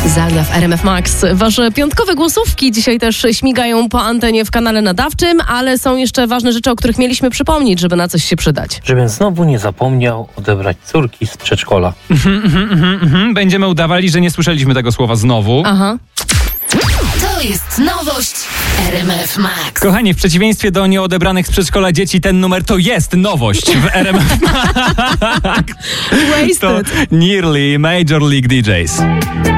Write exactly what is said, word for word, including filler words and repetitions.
Zalia w R M F Max. Wasze piątkowe głosówki dzisiaj też śmigają po antenie w kanale nadawczym, ale są jeszcze ważne rzeczy, o których mieliśmy przypomnieć, żeby na coś się przydać. Żebym znowu nie zapomniał odebrać córki z przedszkola. Będziemy udawali, że nie słyszeliśmy tego słowa znowu. Aha. To jest nowość R M F Max. Kochani, w przeciwieństwie do nieodebranych z przedszkola dzieci, ten numer to jest nowość w R M F Max. To Wasted. Nearly Major League D Js.